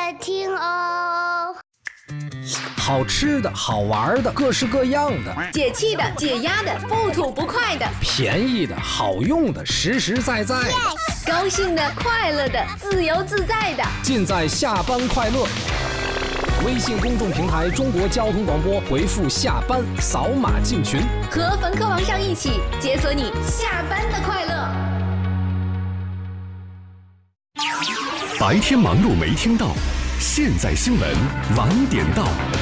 听哦。 好吃的好玩的各式各样的， 解气的解压的不吐不快的， 便宜的好用的实实在在的， 高兴的快乐的自由自在的， 尽在下班快乐。微信公众平台中国交通广播，回复下班扫码进群， 和冯科王上一起解锁你下班的快乐。 白天忙碌没听到，现在新闻晚点到。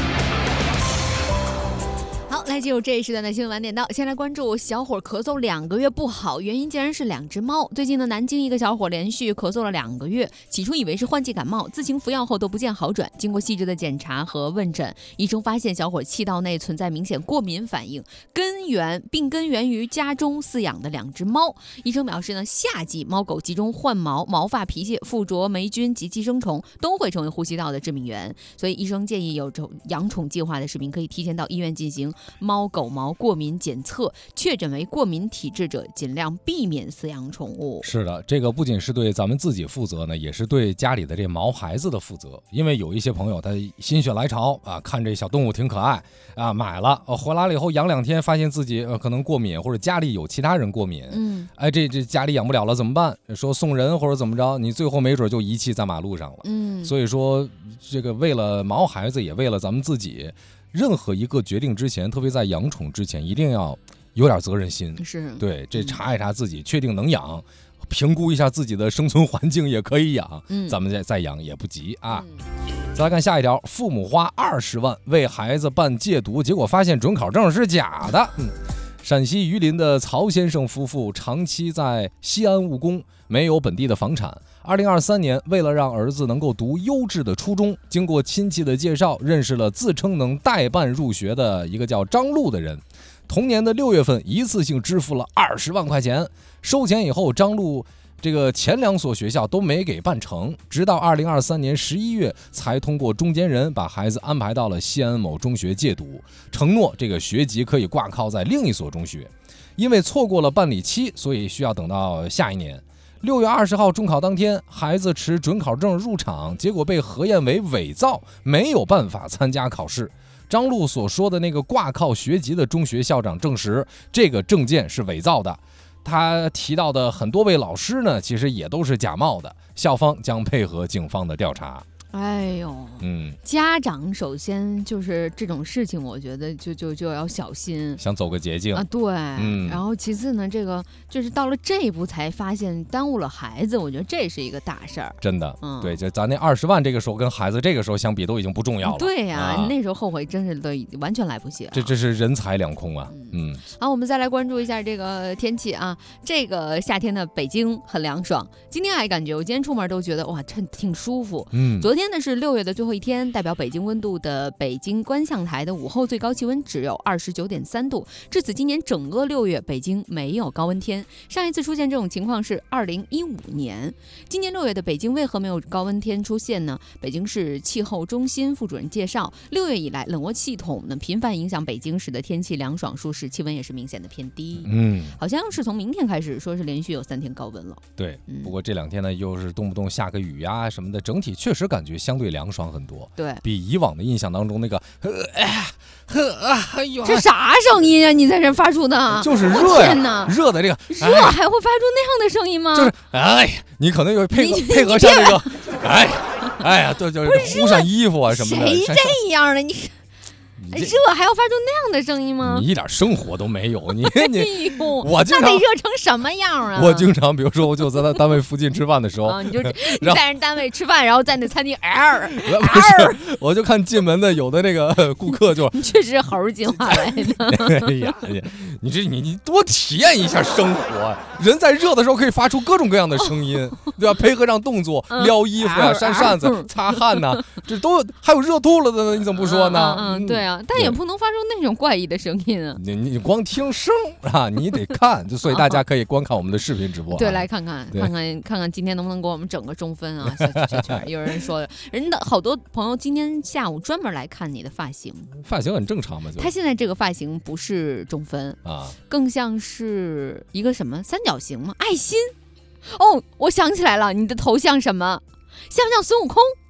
好，来进入这一时段的新闻晚点到。先来关注小伙咳嗽2个月不好，原因竟然是2只猫。最近呢，南京一个小伙连续咳嗽了2个月，起初以为是换季感冒，自行服药后都不见好转。经过细致的检查和问诊，医生发现小伙气道内存在明显过敏反应，并根源于家中饲养的2只猫。医生表示呢，夏季猫狗集中换毛、毛发、皮屑附着霉菌及寄生虫，都会成为呼吸道的致命源。所以医生建议有养宠计划的市民可以提前到医院进行猫狗毛过敏检测，确诊为过敏体质者尽量避免饲养宠物。 是的，这个不仅是对咱们自己负责呢，也是对家里的这毛孩子的负责。因为有一些朋友他心血来潮啊，看这小动物挺可爱啊，买了回来了以后养2天，发现自己可能过敏，或者家里有其他人过敏，这家里养不了了怎么办？说送人或者怎么着，你最后没准就遗弃在马路上了。所以说这个为了毛孩子，也为了咱们自己，任何一个决定之前，特别在养宠之前，一定要有点责任心。 是， 对，这查一查自己，确定能养，评估一下自己的生存环境也可以养，咱们再养也不急啊。再来看下一条，父母花20万为孩子办戒毒，结果发现准考证是假的。陕西榆林的曹先生夫妇长期在西安务工，没有本地的房产。2023年，为了让儿子能够读优质的初中，经过亲戚的介绍，认识了自称能代办入学的一个叫张璐的人。同年的6月份，一次性支付了20万块钱。收钱以后，张璐这个前2所学校都没给办成，直到2023年11月才通过中间人把孩子安排到了西安某中学戒毒，承诺这个学籍可以挂靠在另一所中学。因为错过了办理期，所以需要等到下一年。6月20号中考当天，孩子持准考证入场，结果被核验为伪造，没有办法参加考试。张璐所说的那个挂靠学籍的中学校长证实，这个证件是伪造的。他提到的很多位老师呢，其实也都是假冒的。校方将配合警方的调查。 哎呦，家长首先就是这种事情，我觉得就要小心， 想走个捷径啊，对，然后其次呢，这个就是到了这一步才发现耽误了孩子，我觉得这是一个大事儿， 真的，对，就咱那20万这个时候跟孩子这个时候相比都已经不重要了， 对呀，那时候后悔真是都完全来不及了， 这是人财两空啊， 好，我们再来关注一下这个天气啊，这个夏天的北京很凉爽，今天还感觉我今天出门都觉得哇，挺舒服，昨天呢是6月的最后一天，代表北京温度的北京观象台的午后最高气温只有29.3度。至此，今年整个6月北京没有高温天。上一次出现这种情况是2015年。今年6月的北京为何没有高温天出现呢？北京市气候中心副主任介绍，6月以来冷涡系统呢频繁影响北京，使得天气凉爽舒适，气温也是明显的偏低。好像是从明天开始说是连续有3天高温了。对， 不过这2天呢又是动不动下个雨呀什么的，整体确实感觉相对凉爽很多， 对， 比以往的印象当中那个这啥声音啊？你在这发出的？ 就是热呀， 天哪， 热的这个热还会发出那样的声音吗？ 就是你可能有配合上这个，哎呀，对，就是捂上衣服啊什么的。 谁这样的？你热还要发出那样的声音吗？ 你一点生活都没有，我经常那得热成什么样啊？ 我经常，比如说，我就在单位附近吃饭的时候， 你在人单位吃饭，然后在那餐厅我就看进门的有的那个顾客就， 你确实猴进化来的。 哎呀，你多体验一下生活，人在热的时候可以发出各种各样的声音，对吧？配合上动作，撩衣服呀、扇扇子、擦汗呐，这都还有热吐了的呢，你怎么不说呢？ 对啊。但也不能发出那种怪异的声音啊！ 你光听声啊，你得看，所以大家可以观看我们的视频直播。 对，来看看今天能不能给我们整个中分啊！小圈有人说，人的好多朋友今天下午专门来看你的发型， 发型很正常嘛。 他现在这个发型不是中分啊，更像是一个什么三角形吗？爱心。哦，我想起来了，你的头像什么？像不像孙悟空？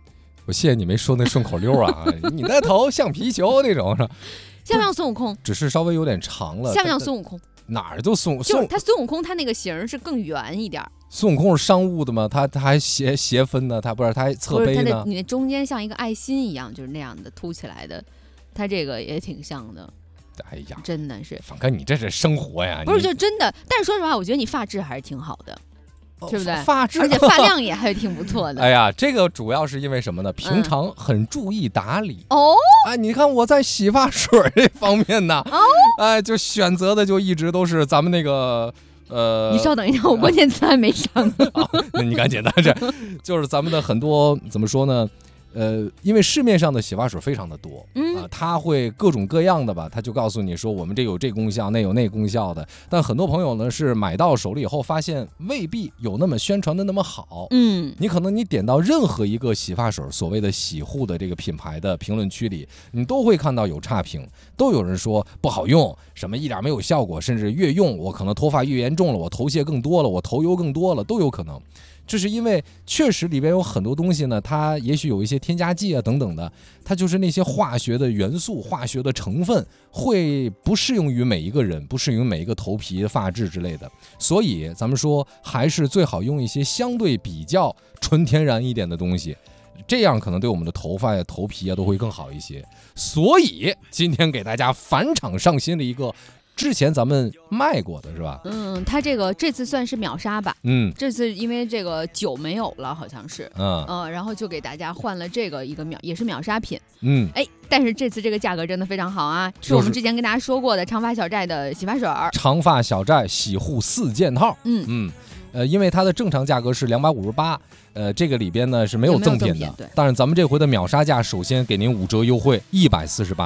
我谢谢你没说那顺口溜啊，你的头像皮球那种， 像不像孙悟空？ 只是稍微有点长了。 像不像孙悟空？ 哪儿都就是他孙悟空，他那个形是更圆一点。 孙悟空是商务的吗？他还斜分呢，他不是他还侧背呢。 你的中间像一个爱心一样，就是那样的凸起来的，他这个也挺像的。 哎呀， 真的是， 反哥，你这是生活呀！ 不是，就真的。但是说实话，我觉得你发质还是挺好的。对不对？ 发质， 而且发量也还挺不错的。 哎呀，这个主要是因为什么呢？平常很注意打理。 哦， 哎，你看我在洗发水这方面呢，哎，就选择的就一直都是咱们那个你稍等一下，我关键词还没上呢。 那你赶紧的，这就是咱们的很多怎么说呢？因为市面上的洗发水非常的多，它会各种各样的吧，它就告诉你说我们这有这功效，那有那功效的。但很多朋友呢是买到手里以后，发现未必有那么宣传的那么好。你可能你点到任何一个洗发水，所谓的洗护的这个品牌的评论区里，你都会看到有差评，都有人说不好用，什么一点没有效果，甚至越用我可能脱发越严重了，我头屑更多了，我头油更多了，都有可能。这是因为确实里边有很多东西呢，它也许有一些添加剂啊等等的，它就是那些化学的元素、化学的成分会不适用于每一个人，不适用于每一个头皮、发质之类的。所以咱们说还是最好用一些相对比较纯天然一点的东西，这样可能对我们的头发呀、头皮啊都会更好一些。所以今天给大家返场上新的一个。之前咱们卖过的是吧？ 它这次算是秒杀吧。这次因为这个酒没有了，好像是。然后就给大家换了这个一个也是秒杀品。但是这次这个价格真的非常好啊，是我们之前跟大家说过的长发小寨的洗发水。 长发小寨洗护4件套。因为它的正常价格是258，这个里边呢是没有赠品的。但是咱们这回的秒杀价，首先给您5折优惠，148。